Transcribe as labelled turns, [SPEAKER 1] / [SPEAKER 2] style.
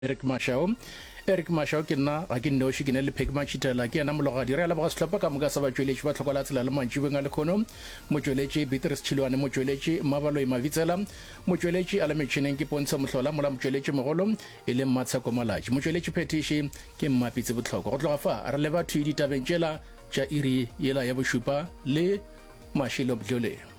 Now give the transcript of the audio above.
[SPEAKER 1] Eric Mashao ke nna ga ke nne ke ne le Phekma Chitala ke yana mologa di re la ba setlhopha ka moka sa ba tsweletši ba tlhokola tsela le mantšibeng a lekgono motsweletši Beatrice Chilwane motsweletši Mabaloi Mavitsela motsweletši a le metšhineng ke Pontsho Mohlola mola motsweletši mogolo e le Mmatsheko Malatši motsweletši phetiši ke Mmapitse Botlhoko go tloga fa re le batho ditabeng tšela tša iri yela ya bošupa le Mashilo Bdlole.